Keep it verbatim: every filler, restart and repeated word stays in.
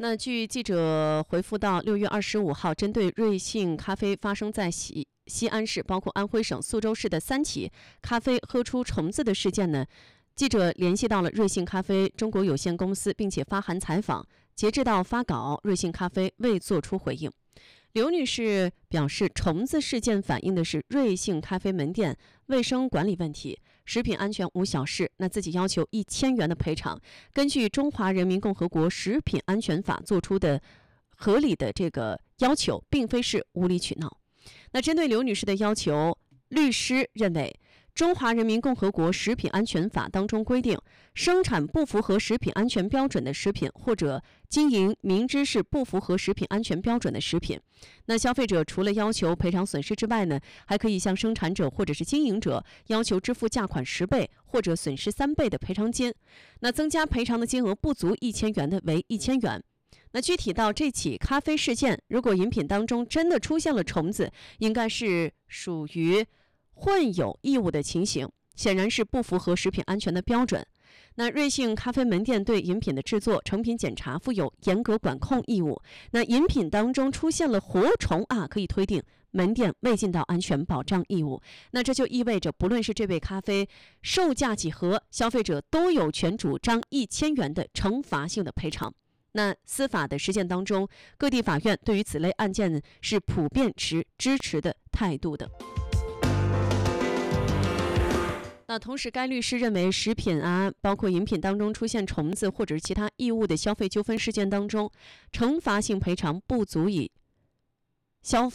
那据记者回复到，六月二十五号，针对瑞幸咖啡发生在西西安市，包括安徽省宿州市的三起咖啡喝出虫子的事件呢，记者联系到了瑞幸咖啡中国有限公司，并且发函采访。截至到发稿，瑞幸咖啡未作出回应。刘女士表示，虫子事件反映的是瑞幸咖啡门店卫生管理问题，食品安全无小事，那自己要求一千元的赔偿。根据中华人民共和国食品安全法做出的合理的这个要求，并非是无理取闹。那针对刘女士的要求，律师认为，中华人民共和国食品安全法当中规定，生产不符合食品安全标准的食品，或者经营明知是不符合食品安全标准的食品，那消费者除了要求赔偿损失之外呢，还可以向生产者或者是经营者要求支付价款十倍或者损失三倍的赔偿金。那增加赔偿的金额不足一千元的为一千元。那具体到这起咖啡事件，如果饮品当中真的出现了虫子，应该是属于混有异物的情形，显然是不符合食品安全的标准。那瑞幸咖啡门店对饮品的制作、成品检查负有严格管控义务。那饮品当中出现了活虫啊，可以推定门店未尽到安全保障义务。那这就意味着，不论是这杯咖啡售价几何，消费者都有权主张一千元的惩罚性的赔偿。那司法的实践当中，各地法院对于此类案件是普遍持支持的态度的。那同时，该律师认为，食品啊，包括饮品当中出现虫子或者是其他异物的消费纠纷事件当中，惩罚性赔偿不足以消